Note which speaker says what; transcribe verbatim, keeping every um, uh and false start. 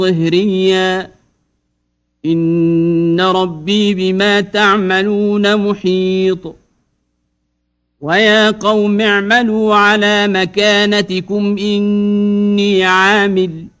Speaker 1: ظهريا إن ربي بما تعملون محيط ويا قوم اعملوا على مكانتكم إني عامل